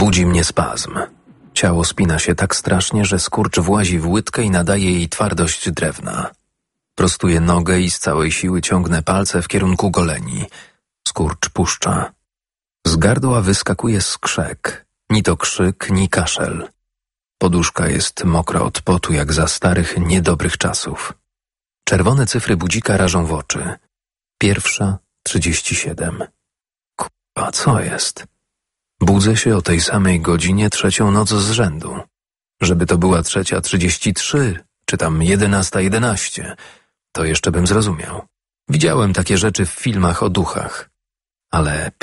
Budzi mnie spazm. Ciało spina się tak strasznie, że skurcz włazi w łydkę i nadaje jej twardość drewna. Prostuję nogę i z całej siły ciągnę palce w kierunku goleni. Skurcz puszcza. Z gardła wyskakuje skrzek. Ni to krzyk, ni kaszel. Poduszka jest mokra od potu, jak za starych, niedobrych czasów. Czerwone cyfry budzika rażą w oczy. 1:37. Kurwa, co jest? Budzę się o tej samej godzinie 3. noc z rzędu. Żeby to była 3:33, czy tam 11:11, to jeszcze bym zrozumiał. Widziałem takie rzeczy w filmach o duchach. Ale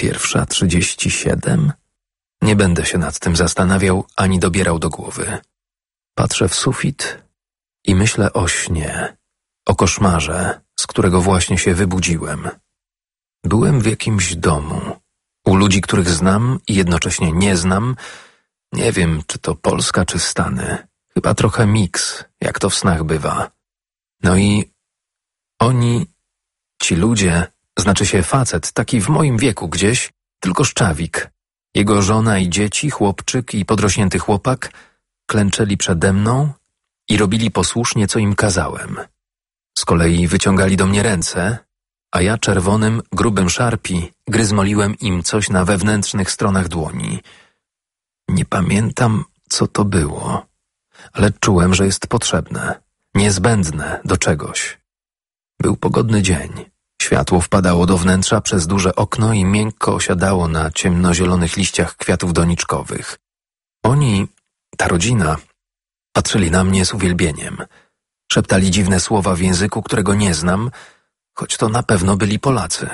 1:37? Nie będę się nad tym zastanawiał, ani dobierał do głowy. Patrzę w sufit i myślę o śnie, o koszmarze, z którego właśnie się wybudziłem. Byłem w jakimś domu, u ludzi, których znam i jednocześnie nie znam. Nie wiem, czy to Polska, czy Stany. Chyba trochę miks, jak to w snach bywa. No i oni, ci ludzie, znaczy się facet, taki w moim wieku gdzieś, tylko szczawik. Jego żona i dzieci, chłopczyk i podrośnięty chłopak klęczeli przede mną i robili posłusznie, co im kazałem. Z kolei wyciągali do mnie ręce, a ja czerwonym, grubym szarpi gryzmoliłem im coś na wewnętrznych stronach dłoni. Nie pamiętam, co to było, ale czułem, że jest potrzebne, niezbędne do czegoś. Był pogodny dzień. Światło wpadało do wnętrza przez duże okno i miękko osiadało na ciemnozielonych liściach kwiatów doniczkowych. Oni, ta rodzina, patrzyli na mnie z uwielbieniem. Szeptali dziwne słowa w języku, którego nie znam, choć to na pewno byli Polacy.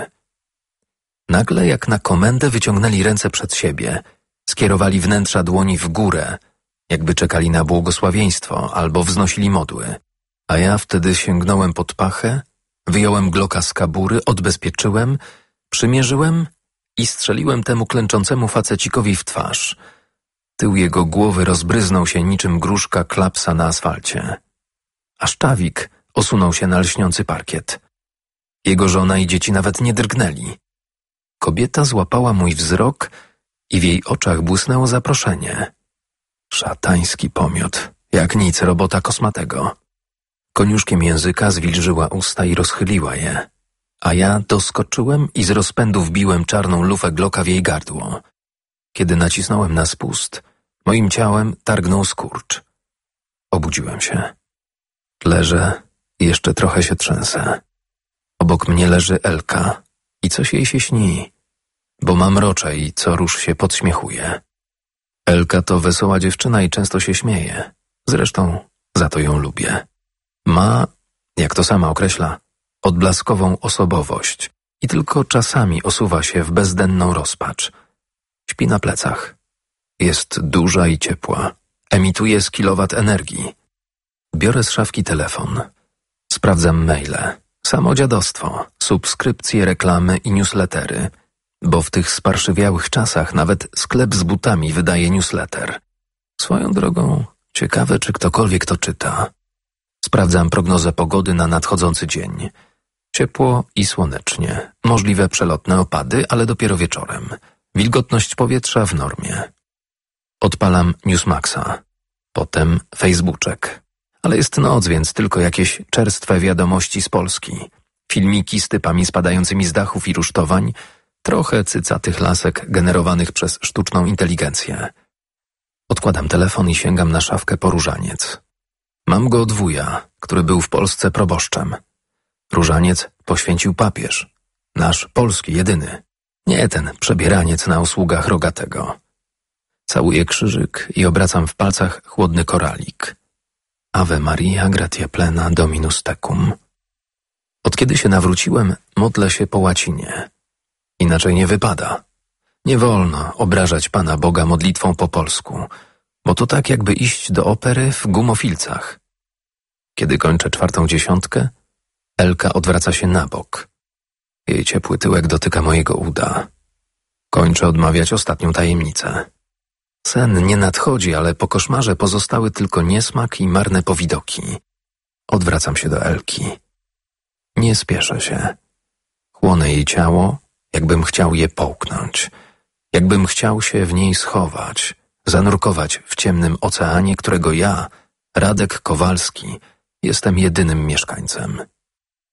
Nagle, jak na komendę, wyciągnęli ręce przed siebie, skierowali wnętrza dłoni w górę, jakby czekali na błogosławieństwo albo wznosili modły. A ja wtedy sięgnąłem pod pachę, wyjąłem Glocka z kabury, odbezpieczyłem, przymierzyłem i strzeliłem temu klęczącemu facecikowi w twarz. Tył jego głowy rozbryznął się niczym gruszka klapsa na asfalcie. A szczawik osunął się na lśniący parkiet. Jego żona i dzieci nawet nie drgnęli. Kobieta złapała mój wzrok i w jej oczach błysnęło zaproszenie. Szatański pomiot, jak nic robota kosmatego. Koniuszkiem języka zwilżyła usta i rozchyliła je, a ja doskoczyłem i z rozpędu wbiłem czarną lufę Glocka w jej gardło. Kiedy nacisnąłem na spust, moim ciałem targnął skurcz. Obudziłem się. Leżę i jeszcze trochę się trzęsę. Obok mnie leży Elka i coś jej się śni, bo mamrocze i co rusz się podśmiechuje. Elka to wesoła dziewczyna i często się śmieje. Zresztą za to ją lubię. Ma, jak to sama określa, odblaskową osobowość i tylko czasami osuwa się w bezdenną rozpacz. Śpi na plecach. Jest duża i ciepła. Emituje z kilowat energii. Biorę z szafki telefon. Sprawdzam maile. Samo dziadostwo, subskrypcje, reklamy i newslettery. Bo w tych sparszywiałych czasach nawet sklep z butami wydaje newsletter. Swoją drogą, ciekawe, czy ktokolwiek to czyta. Sprawdzam prognozę pogody na nadchodzący dzień. Ciepło i słonecznie. Możliwe przelotne opady, ale dopiero wieczorem. Wilgotność powietrza w normie. Odpalam Newsmaxa. Potem Facebooczek. Ale jest noc, więc tylko jakieś czerstwe wiadomości z Polski. Filmiki z typami spadającymi z dachów i rusztowań. Trochę cycatych lasek generowanych przez sztuczną inteligencję. Odkładam telefon i sięgam na szafkę po różaniec. Mam go od wuja, który był w Polsce proboszczem. Różaniec poświęcił papież. Nasz polski, jedyny. Nie ten przebieraniec na usługach Rogatego. Całuję krzyżyk i obracam w palcach chłodny koralik. Ave Maria, gratia plena, Dominus tecum. Od kiedy się nawróciłem, modlę się po łacinie. Inaczej nie wypada. Nie wolno obrażać Pana Boga modlitwą po polsku, bo to tak jakby iść do opery w gumofilcach. Kiedy kończę 4:10, Elka odwraca się na bok. Jej ciepły tyłek dotyka mojego uda. Kończę odmawiać ostatnią tajemnicę. Sen nie nadchodzi, ale po koszmarze pozostały tylko niesmak i marne powidoki. Odwracam się do Elki. Nie spieszę się. Chłonę jej ciało, jakbym chciał je połknąć. Jakbym chciał się w niej schować, zanurkować w ciemnym oceanie, którego ja, Radek Kowalski, jestem jedynym mieszkańcem.